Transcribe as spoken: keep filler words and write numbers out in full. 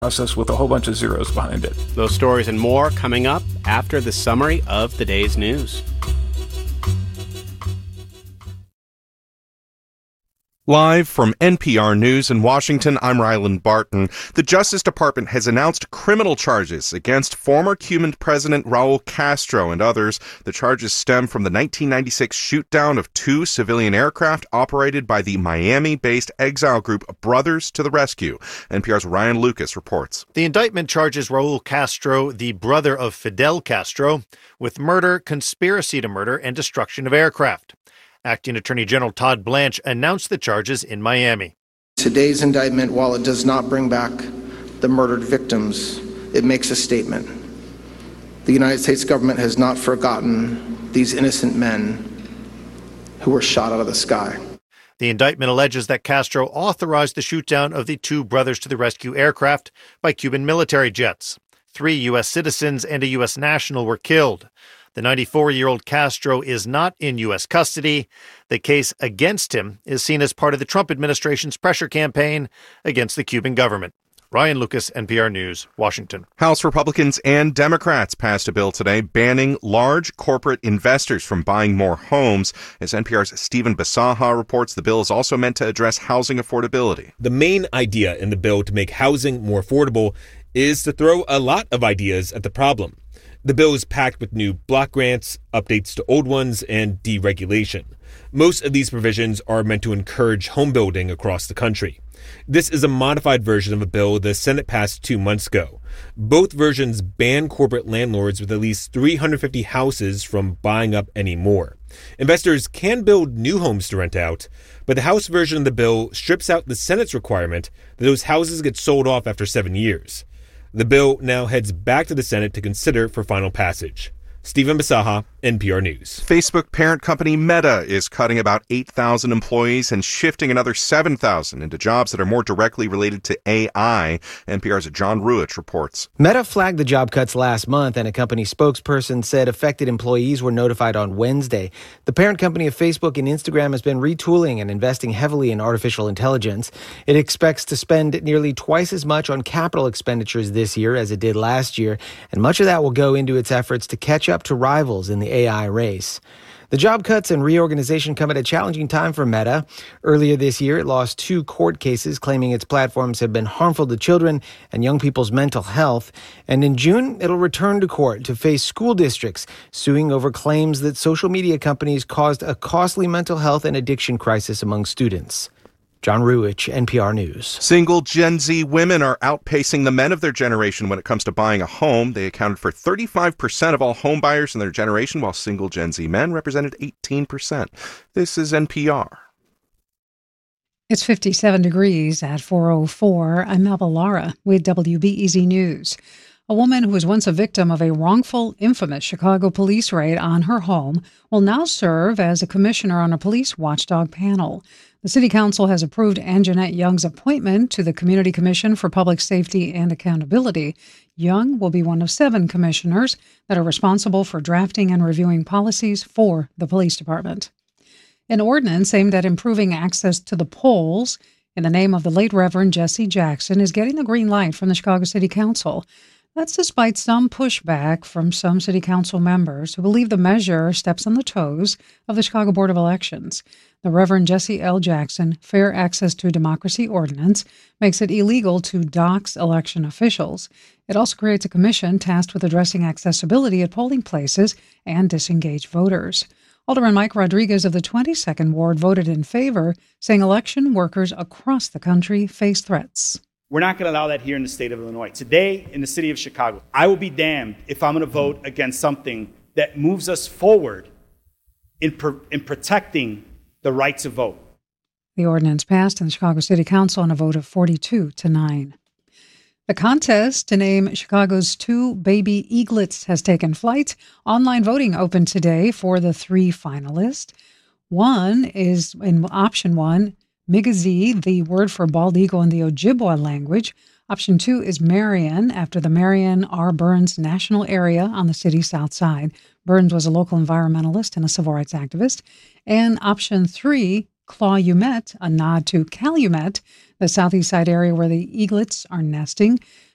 process with a whole bunch of zeros behind it. Those stories and more coming up after the summary of the day's news. Live from N P R News in Washington, I'm Ryland Barton. The Justice Department has announced criminal charges against former Cuban President Raul Castro and others. The charges stem from the nineteen ninety-six shootdown of two civilian aircraft operated by the Miami-based exile group Brothers to the Rescue. N P R's Ryan Lucas reports. The indictment charges Raul Castro, the brother of Fidel Castro, with murder, conspiracy to murder, and destruction of aircraft. Acting Attorney General Todd Blanche announced the charges in Miami. Today's indictment, while it does not bring back the murdered victims, it makes a statement. The United States government has not forgotten these innocent men who were shot out of the sky. The indictment alleges that Castro authorized the shootdown of the two Brothers to the Rescue aircraft by Cuban military jets. Three U S citizens and a U S national were killed. The ninety-four-year-old Castro is not in U S custody. The case against him is seen as part of the Trump administration's pressure campaign against the Cuban government. Ryan Lucas, N P R News, Washington. House Republicans and Democrats passed a bill today banning large corporate investors from buying more homes. As N P R's Stephen Basaha reports, the bill is also meant to address housing affordability. The main idea in the bill to make housing more affordable is to throw a lot of ideas at the problem. The bill is packed with new block grants, updates to old ones, and deregulation. Most of these provisions are meant to encourage home building across the country. This is a modified version of a bill the Senate passed two months ago. Both versions ban corporate landlords with at least three hundred fifty houses from buying up any more. Investors can build new homes to rent out, but the House version of the bill strips out the Senate's requirement that those houses get sold off after seven years. The bill now heads back to the Senate to consider for final passage. Stephen Basaha, N P R News. Facebook parent company Meta is cutting about eight thousand employees and shifting another seven thousand into jobs that are more directly related to A I. N P R's John Ruich reports. Meta flagged the job cuts last month, and a company spokesperson said affected employees were notified on Wednesday. The parent company of Facebook and Instagram has been retooling and investing heavily in artificial intelligence. It expects to spend nearly twice as much on capital expenditures this year as it did last year, and much of that will go into its efforts to catch up to rivals in the A I race. The job cuts and reorganization come at a challenging time for Meta. Earlier this year, it lost two court cases claiming its platforms have been harmful to children and young people's mental health. And in June, it'll return to court to face school districts suing over claims that social media companies caused a costly mental health and addiction crisis among students. John Ruich, N P R News. Single Gen Z women are outpacing the men of their generation when it comes to buying a home. They accounted for thirty-five percent of all home buyers in their generation, while single Gen Z men represented eighteen percent. This is N P R. It's fifty-seven degrees at four oh four. I'm Melba Lara with W B E Z News. A woman who was once a victim of a wrongful, infamous Chicago police raid on her home will now serve as a commissioner on a police watchdog panel. The City Council has approved Anjanette Young's appointment to the Community Commission for Public Safety and Accountability. Young will be one of seven commissioners that are responsible for drafting and reviewing policies for the police department. An ordinance aimed at improving access to the polls in the name of the late Reverend Jesse Jackson is getting the green light from the Chicago City Council. That's despite some pushback from some City Council members who believe the measure steps on the toes of the Chicago Board of Elections. The Reverend Jesse L. Jackson Fair Access to Democracy Ordinance makes it illegal to dox election officials. It also creates a commission tasked with addressing accessibility at polling places and disengaged voters. Alderman Mike Rodriguez of the twenty-second Ward voted in favor, saying election workers across the country face threats. We're not going to allow that here in the state of Illinois. Today, in the city of Chicago, I will be damned if I'm going to vote against something that moves us forward in, per, in protecting the right to vote. The ordinance passed in the Chicago City Council on a vote of forty-two to nine. The contest to name Chicago's two baby eaglets has taken flight. Online voting opened today for the three finalists. One is in option one, Migazi, the word for bald eagle in the Ojibwa language. Option two is Marion, after the Marion R. Burns National Area on the city's south side. Burns was a local environmentalist and a civil rights activist. And option three, Claw-U-Met, a nod to Calumet, the southeast side area where the eaglets are nesting.